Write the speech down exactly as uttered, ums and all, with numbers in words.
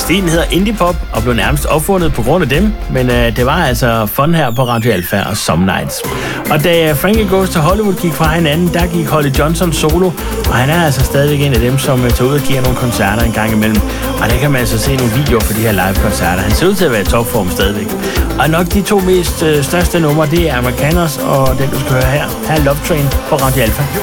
Stilen hedder Indie Pop og blev nærmest opfundet på grund af dem, men øh, det var altså fun her på Radio Alpha og Some Nights. Og da Frankie Goes to Hollywood gik fra hinanden, der gik Holly Johnson solo, og han er altså stadigvæk en af dem, som tager ud og giver nogle koncerter en gang imellem. Og der kan man altså se nogle videoer for de her live-koncerter. Han ser ud til at være i topform stadigvæk. Og nok de to mest øh, største numre, det er Americaners og den, du skal høre her. Her er Love Train på Radio Alpha.